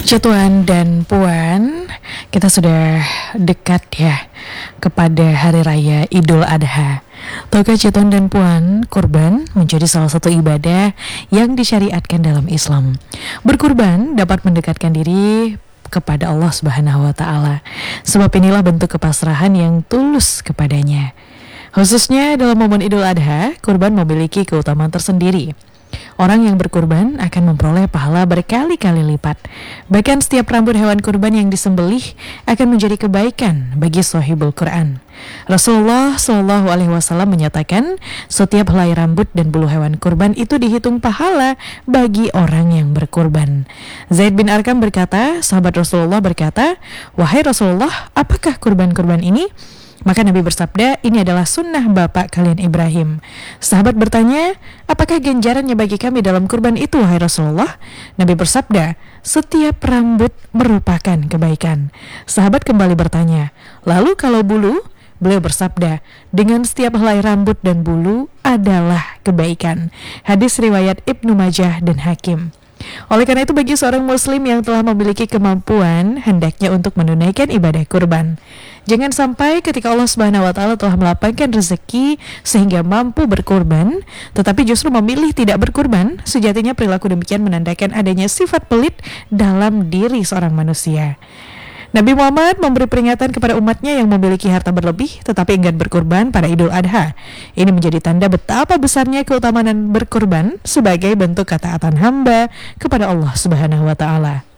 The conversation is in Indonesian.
Tuan dan Puan, kita sudah dekat ya kepada Hari Raya Idul Adha. Tahukah Tuan dan Puan, kurban menjadi salah satu ibadah yang disyariatkan dalam Islam. Berkurban dapat mendekatkan diri kepada Allah Subhanahu wa taala. Sebab inilah bentuk kepasrahan yang tulus kepadanya. Khususnya dalam momen Idul Adha, kurban memiliki keutamaan tersendiri. Orang yang berkurban akan memperoleh pahala berkali-kali lipat. Bahkan setiap rambut hewan kurban yang disembelih akan menjadi kebaikan bagi sahibul Quran. Rasulullah SAW menyatakan setiap helai rambut dan bulu hewan kurban itu dihitung pahala bagi orang yang berkurban. Zaid bin Arqam berkata, sahabat Rasulullah berkata, "Wahai Rasulullah, apakah kurban-kurban ini?" Maka Nabi bersabda, ini adalah sunnah bapak kalian Ibrahim. Sahabat bertanya, apakah ganjarannya bagi kami dalam kurban itu, wahai Rasulullah? Nabi bersabda, setiap rambut merupakan kebaikan. Sahabat kembali bertanya, lalu kalau bulu? Beliau bersabda, dengan setiap helai rambut dan bulu adalah kebaikan. Hadis riwayat Ibnu Majah dan Hakim. Oleh karena itu bagi seorang muslim yang telah memiliki kemampuan, hendaknya untuk menunaikan ibadah kurban. Jangan sampai ketika Allah Subhanahu wa taala telah melapangkan rezeki sehingga mampu berkurban, tetapi justru memilih tidak berkurban. Sejatinya perilaku demikian menandakan adanya sifat pelit dalam diri seorang manusia. Nabi Muhammad memberi peringatan kepada umatnya yang memiliki harta berlebih tetapi enggan berkurban pada Idul Adha. Ini menjadi tanda betapa besarnya keutamaan berkurban sebagai bentuk ketaatan hamba kepada Allah Subhanahu wa taala.